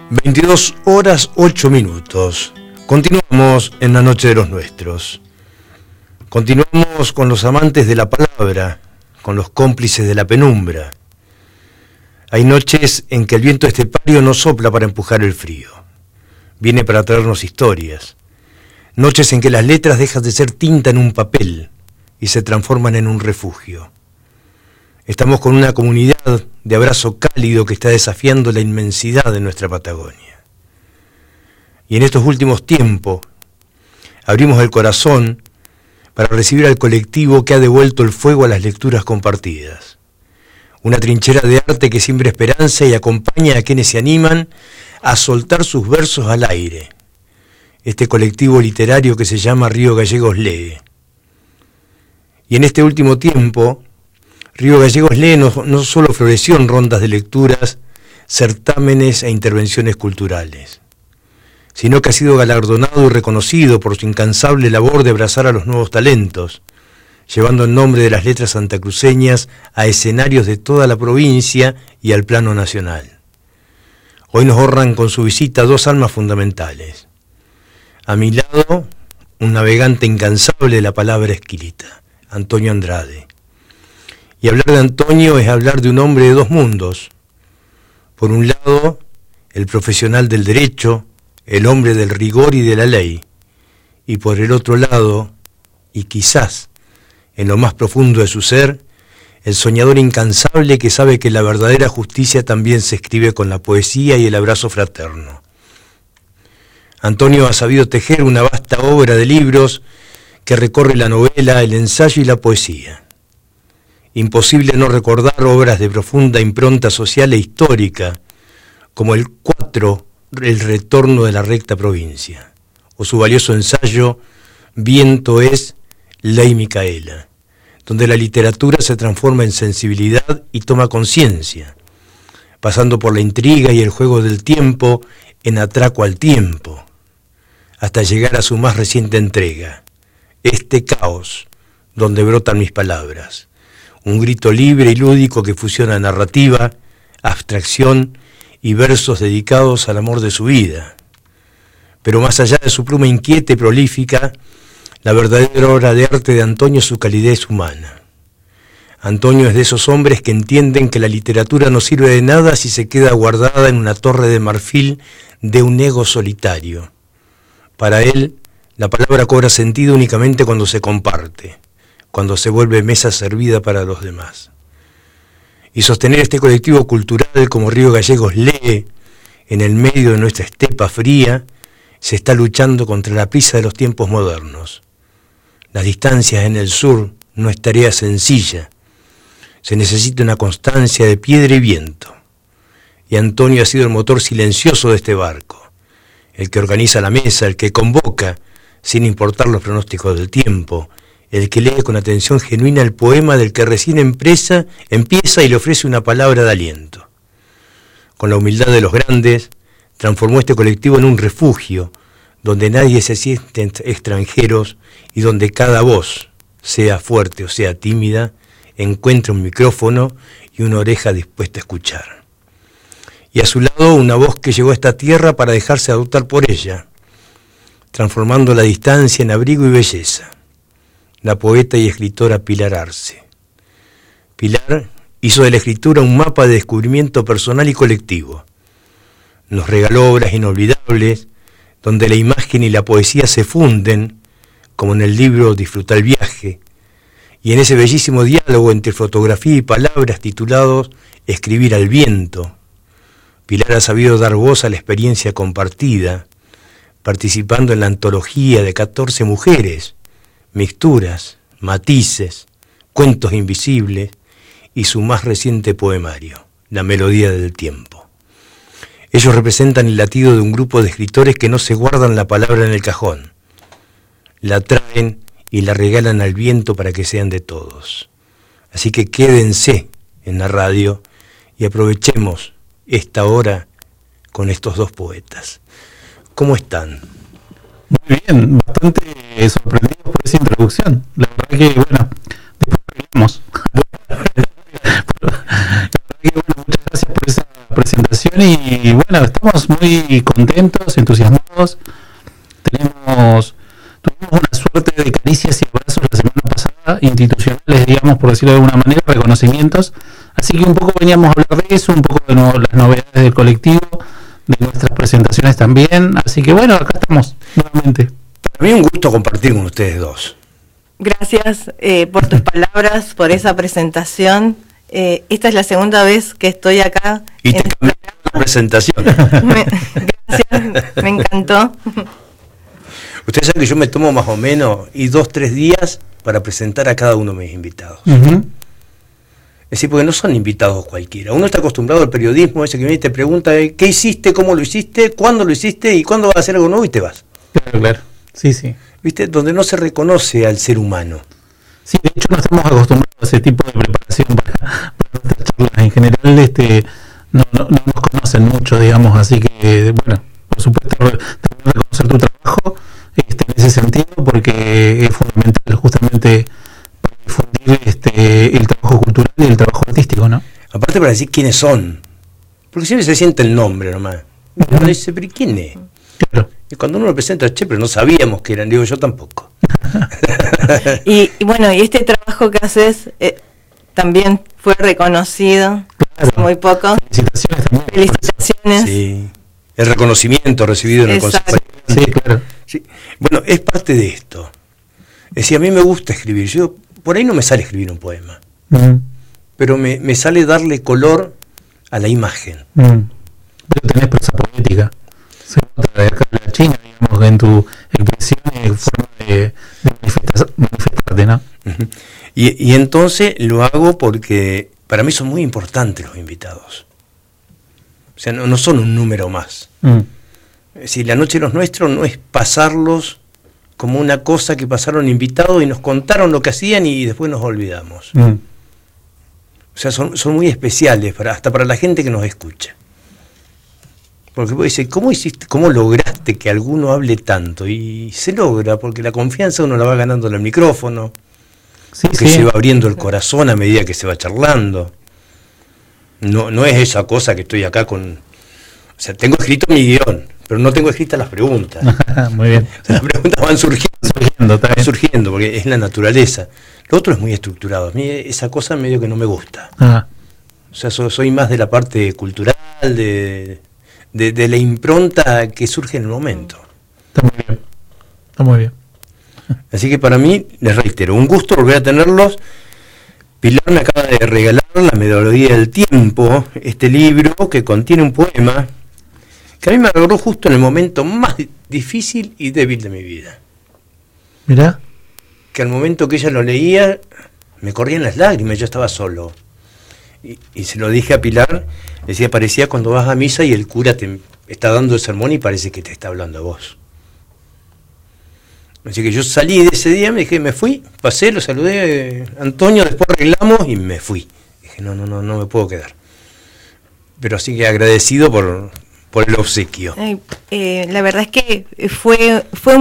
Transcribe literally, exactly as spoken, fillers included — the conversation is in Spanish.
veintidós horas ocho minutos. Continuamos en la noche de los nuestros. Continuamos con los amantes de la palabra, con los cómplices de la penumbra. Hay noches en que el viento estepario no sopla para empujar el frío. Viene para traernos historias. Noches en que las letras dejan de ser tinta en un papel y se transforman en un refugio. Estamos con una comunidad de abrazo cálido que está desafiando la inmensidad de nuestra Patagonia. Y en estos últimos tiempos abrimos el corazón para recibir al colectivo que ha devuelto el fuego a las lecturas compartidas. Una trinchera de arte que siembra esperanza y acompaña a quienes se animan a soltar sus versos al aire. Este colectivo literario que se llama Río Gallegos Lee. Y en este último tiempo, Río Gallegos Lee no, no solo floreció en rondas de lecturas, certámenes e intervenciones culturales, sino que ha sido galardonado y reconocido por su incansable labor de abrazar a los nuevos talentos, llevando el nombre de las letras santacruceñas a escenarios de toda la provincia y al plano nacional. Hoy nos honran con su visita dos almas fundamentales. A mi lado, un navegante incansable de la palabra exquisita, Antonio Andrade. Y hablar de Antonio es hablar de un hombre de dos mundos. Por un lado, el profesional del derecho, el hombre del rigor y de la ley. Y por el otro lado, y quizás en lo más profundo de su ser, el soñador incansable que sabe que la verdadera justicia también se escribe con la poesía y el abrazo fraterno. Antonio ha sabido tejer una vasta obra de libros que recorre la novela, el ensayo y la poesía. Imposible no recordar obras de profunda impronta social e histórica, como el cuatro, El retorno de la recta provincia, o su valioso ensayo, Viento es, Ley Micaela, donde la literatura se transforma en sensibilidad y toma conciencia, pasando por la intriga y el juego del tiempo en Atraco al tiempo, hasta llegar a su más reciente entrega, Este caos, donde brotan mis palabras. Un grito libre y lúdico que fusiona narrativa, abstracción y versos dedicados al amor de su vida. Pero más allá de su pluma inquieta y prolífica, la verdadera obra de arte de Antonio es su calidez humana. Antonio es de esos hombres que entienden que la literatura no sirve de nada si se queda guardada en una torre de marfil de un ego solitario. Para él, la palabra cobra sentido únicamente cuando se comparte, cuando se vuelve mesa servida para los demás. Y sostener este colectivo cultural como Río Gallegos Lee, en el medio de nuestra estepa fría, se está luchando contra la prisa de los tiempos modernos. Las distancias en el sur no es tarea sencilla. Se necesita una constancia de piedra y viento. Y Antonio ha sido el motor silencioso de este barco, el que organiza la mesa, el que convoca, sin importar los pronósticos del tiempo, el que lee con atención genuina el poema del que recién empresa, empieza y le ofrece una palabra de aliento. Con la humildad de los grandes, transformó este colectivo en un refugio, donde nadie se siente extranjeros y donde cada voz, sea fuerte o sea tímida, encuentra un micrófono y una oreja dispuesta a escuchar. Y a su lado una voz que llegó a esta tierra para dejarse adoptar por ella, transformando la distancia en abrigo y belleza. La poeta y escritora Pilar Arce. Pilar hizo de la escritura un mapa de descubrimiento personal y colectivo. Nos regaló obras inolvidables, donde la imagen y la poesía se funden, como en el libro Disfruta el viaje, y en ese bellísimo diálogo entre fotografía y palabras titulados Escribir al viento. Pilar ha sabido dar voz a la experiencia compartida, participando en la antología de catorce mujeres, mixturas, matices, cuentos invisibles y su más reciente poemario, La melodía del tiempo. Ellos representan el latido de un grupo de escritores que no se guardan la palabra en el cajón, la traen y la regalan al viento para que sean de todos. Así que quédense en la radio y aprovechemos esta hora con estos dos poetas. ¿Cómo están? Muy bien, bastante sorprendido por esa introducción. La verdad que, bueno, después veremos. La verdad que, bueno, muchas gracias por esa presentación. presentación y bueno, estamos muy contentos, entusiasmados. Tenemos, tuvimos una suerte de caricias y abrazos la semana pasada, institucionales, digamos, por decirlo de alguna manera, reconocimientos. Así que un poco veníamos a hablar de eso, un poco de no, las novedades del colectivo, de nuestras presentaciones también. Así que bueno, acá estamos nuevamente. Para mí un gusto compartir con ustedes dos. Gracias eh, por tus palabras, por esa presentación. Eh, esta es la segunda vez que estoy acá. Y te cambié la presentación. Me, gracias, me encantó. Ustedes saben que yo me tomo más o menos y dos, tres días para presentar a cada uno de mis invitados. Uh-huh. Es decir, porque no son invitados cualquiera. Uno está acostumbrado al periodismo, ese que viene y te pregunta ¿qué hiciste, cómo lo hiciste, cuándo lo hiciste y cuándo vas a hacer algo nuevo? Y te vas. Claro, claro. Sí, sí. ¿Viste? Donde no se reconoce al ser humano. Sí, de hecho no estamos acostumbrados a ese tipo de preparación para, para nuestras charlas. En general este, no, no, no nos conocen mucho, digamos, así que, bueno, por supuesto, también reconocer tu trabajo este, en ese sentido, porque es fundamental justamente para difundir este, el trabajo cultural y el trabajo artístico, ¿no? Aparte para decir quiénes son, porque siempre se siente el nombre nomás. Y uno dice, ¿pero quién es? Claro. Y cuando uno lo presenta, che, pero no sabíamos que eran, digo, yo tampoco. y, y bueno, y este trabajo que haces eh, también fue reconocido Claro. hace muy poco. Felicitaciones también. Felicitaciones. Sí. El reconocimiento recibido en el Exacto. Consejo. Sí, claro. Sí. Bueno, es parte de esto. Es decir, a mí me gusta escribir. Yo, por ahí no me sale escribir un poema, Mm. pero me, me sale darle color a la imagen. Mm. Pero tenés prosa poética. Se nota de acá de la China, digamos, en tu expresión y forma de, de manifestar, manifestarte, ¿no? Ujú. Y, y entonces lo hago porque para mí son muy importantes los invitados. O sea, no, no son un número más. Mm. Es decir, la noche de los nuestros no es pasarlos como una cosa que pasaron invitados y nos contaron lo que hacían y después nos olvidamos. Mm. O sea, son, son muy especiales para, hasta para la gente que nos escucha. Porque vos decís, ¿cómo hiciste, cómo lograste que alguno hable tanto? Y se logra, porque la confianza uno la va ganando en el micrófono, Sí, que sí. se va abriendo el corazón a medida que se va charlando. No, no es esa cosa que estoy acá con... O sea, tengo escrito mi guión, pero no tengo escritas las preguntas. Muy bien. O sea, las preguntas van surgiendo, Surgiendo, está van bien. surgiendo, porque es la naturaleza. Lo otro es muy estructurado. A mí esa cosa medio que no me gusta. Ah, O sea, so- soy más de la parte cultural, de, de, de la impronta que surge en el momento. está muy bien. Está muy bien. Así que para mí, les reitero, un gusto volver a tenerlos. Pilar me acaba de regalar La Melodía del Tiempo, este libro que contiene un poema que a mí me agarró justo en el momento más di- difícil y débil de mi vida. Mirá. Que al momento que ella lo leía, me corrían las lágrimas, yo estaba solo. Y, y se lo dije a Pilar, decía, parecía cuando vas a misa y el cura te está dando el sermón y parece que te está hablando a vos. Así que yo salí de ese día, me dije, me fui, pasé, lo saludé, eh, Antonio, después arreglamos y me fui. Dije, no, no, no, no me puedo quedar. Pero así que agradecido por, por el obsequio. Ay, eh, la verdad es que fue, fue